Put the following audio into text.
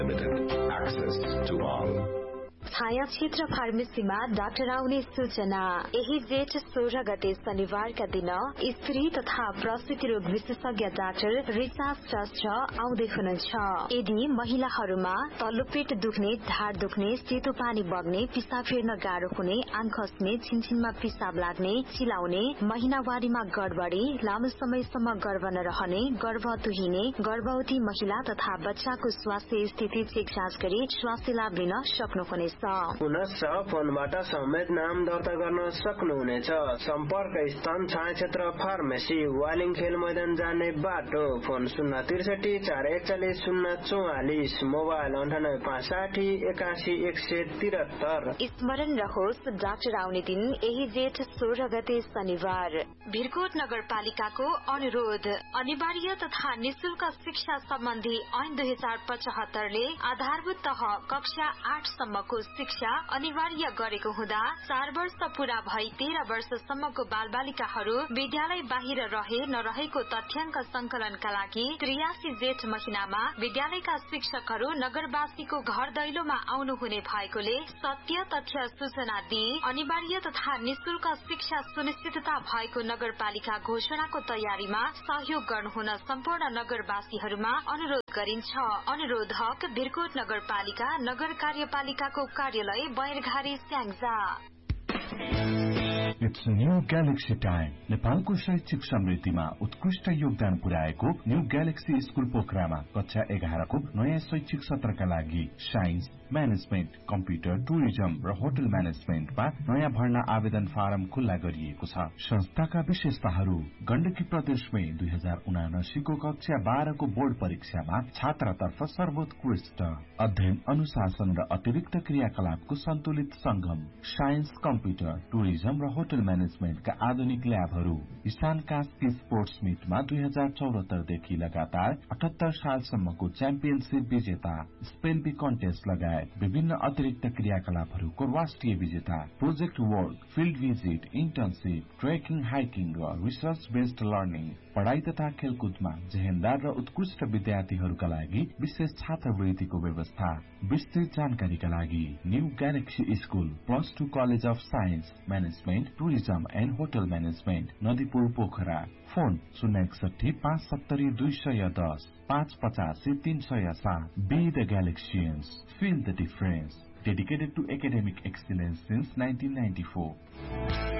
Limited. Access to all. छाया क्षेत्र फार्मेसीमा doctor आउने सूचना। यही जेठ 16 गते शनिबारका दिन स्त्री तथा प्रसूति रोग विशेषज्ञ डाक्टर रिचा श्रेष्ठ आउँदै हुनुहुन्छ। यदि महिलाहरूमा तल्लो पेट दुख्ने, ढाड दुख्ने, सेतो पानी बग्ने, पिसाब फेर्न गाह्रो हुने, आँख खस्ने, छिनछिनमा पिसाब लाग्ने, चिलाउने, महिनावारीमा गडबडी, लामो समयसम्म गर्भ नरहने, गर्भ तुहिने, गर्भवती महिला तथा बच्चाको स्वास्थ्य स्थिति चेक जाँच गरी स्वास्थ्य लाभ लिन सक्नुहुनेछ। पुनश्च फोनबाट समेत नाम दर्ता गर्न सक्नुहुनेछ। सम्पर्क स्थान छाया क्षेत्र फार्मेसी, वालिङ खेल मैदान जाने बाटो। Phone 063 441 044, mobile 98 560 81 173। स्मरण रहोस्, डाक्टर आउने दिन यही जेठ 16 गते शनिबार। भिरकोट नगरपालिकाको अनुरोध। अनिवार्य तथा निशुल्क शिक्षा सम्बन्धी ऐन 2075 ले आधारभूत तह कक्षा 8 सम्मको शिक्षा अनिवार्य गरेको हुँदा 4 वर्ष पूरा भई 13 वर्षसम्मको बालबालिकाहरू विद्यालय बाहिर रहे नरहेको तथ्याङ्क संकलनका लागि 83 जेठ महिनामा विद्यालयका शिक्षकहरू नगरवासीको घर दैलोमा आउनुहुने भएकोले सत्य तथ्य सूचना दिई अनिवार्य तथा निशुल्क शिक्षा सुनिश्चितता भएको नगरपालिका घोषणाको तयारीमा सहयोग गर्नुहुन सम्पूर्ण नगरवासीहरूमा अनुरोध गरिन्छ। अनुरोधक भिरकोट नगरपालिका नगर कार्यपालिकाको कार्यालय बैरघारी Syangja. It's New Galaxy Time. नेपालको शैक्षिक समृद्धिमा उत्कृष्ट योगदान पुर्याएको न्यू ग्यालेक्सी स्कूल पोखरामा कक्षा 11 को नयाँ शैक्षिक सत्रका लागि साइन्स, म्यानेजमेन्ट, कम्प्युटर, टुरिज्म र होटल म्यानेजमेन्टमा नयाँ भर्ना आवेदन फारम खुल्ला गरिएको छ। संस्थाका विशेषताहरू: गण्डकी प्रदेशमै 2079 को कक्षा 12 को बोर्ड परीक्षामा छात्रतर्फ सर्वोत्कृष्ट अध्ययन, अनुशासन र अतिरिक्त क्रियाकलापको सन्तुलित संगम, साइन्स, कम्प्युटर, टुरिज्म र होटल म्यानेजमेन्टका आधुनिक ल्याबहरू, इशान कास्की स्पोर्ट्स मिटमा 2074 देखि लगातार 78 सालसम्मको च्याम्पियनशिप विजेता, स्पेलबी कन्टेस्ट लगायत विभिन्न अतिरिक्त क्रियाकलापहरूको राष्ट्रिय विजेता, project work, field visit, internship, trekking, hiking र रिसर्च बेस्ड लर्निङ, पढ़ाई तथा खेलकुदमा जेहेन्दार र उत्कृष्ट विद्यार्थीहरूका लागि विशेष छात्रवृत्तिको व्यवस्था। विस्तृत जानकारीका लागि new galaxy school +2 college of science, management, tourism and hotel management, Nadipur Pokhara. Phone 061 570 210 585 307। Be the Galaxians. Feel the difference. Dedicated to academic excellence since 1994.